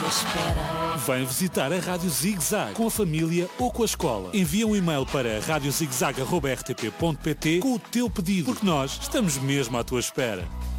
tua espera. Vem visitar a Rádio Zig Zag com a família ou com a escola. Envia um e-mail para radiozigzag@rtp.pt com o teu pedido, porque nós estamos mesmo à tua espera.